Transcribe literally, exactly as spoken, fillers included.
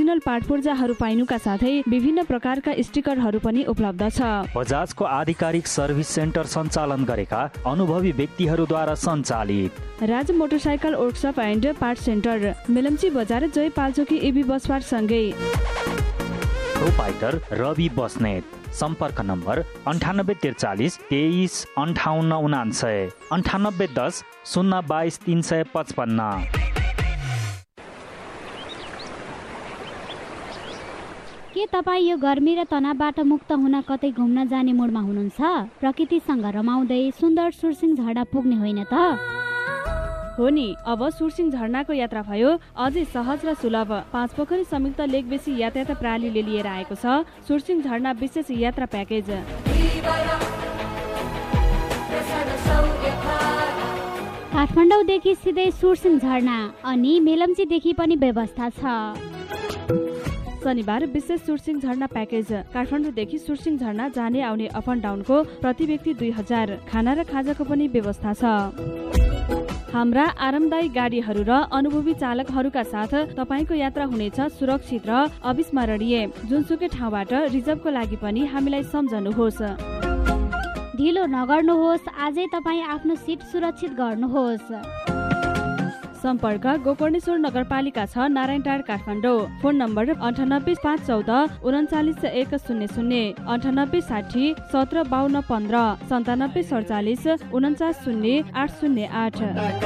Original पाटपुर्जाहरू पाइनुका साथै विभिन्न प्रकारका स्टिकरहरू पनि उपलब्ध छ। बजाजको आधिकारिक सर्भिस सेन्टर सञ्चालन गरेका अनुभवी व्यक्तिहरूद्वारा सञ्चालित राज motorcycle workshop and part centre, Melamchi बजार, जय पाल्चोकी एबी बसपार्क सँगै प्रोपाइटर रवि बस्नेत। सम्पर्क नम्बर अन्ठानब्बे त्रिचालिस तेइस अन्ठाउन्न उनान्सय अन्ठानब्बे दस शून्य बाइस तिन सय पचपन्न। के तपाईँ यो गर्मी र तनावबाट मुक्त हुन कतै घुम्न जाने मुडमा हुनुहुन्छ? प्रकृतिसँग रमाउँदै सुन्दर सुरसिङ झरना पुग्ने होइन त? हो नि, अब सुरसिङ झरनाको यात्रा भयो अझै सहज र सुलभ। पाँच पोखरी संयुक्त लेकबेसी यातायात प्रणालीले लिएर आएको छ सुरसिङ झरना विशेष यात्रा प्याकेज। काठमाडौँदेखि सिधै सुरसिङ झरना अनि मेलम्चीदेखि पनि व्यवस्था छ। शनिबार विशेष सुरसिङ झरना प्याकेज। काठमाडौँदेखि सुरसिङ झरना जाने आउने अप एन्ड डाउनको प्रति व्यक्ति दुई हजार। खाना र खाजाको पनि व्यवस्था छ। हाम्रा आरामदायी गाडीहरू र अनुभवी चालकहरूका साथ तपाईँको यात्रा हुनेछ सुरक्षित र अविस्मरणीय। जुनसुकै ठाउँबाट रिजर्भको लागि पनि हामीलाई सम्झनुहोस्। ढिलो नगर्नुहोस्, आजै तपाईँ आफ्नो सिट सुरक्षित गर्नुहोस्। सम्पर्क गोकर्णेश्वर नगरपालिका छ, नारायणटार, काठमाडौँ। फोन नम्बर अन्ठानब्बे पाँच चौध उन्चालिस एक शून्य शून्य अन्ठानब्बे साठी सत्र बाहन्न पन्ध्र सन्तानब्बे सडचालिस उन्चास शून्य आठ शून्य आठ।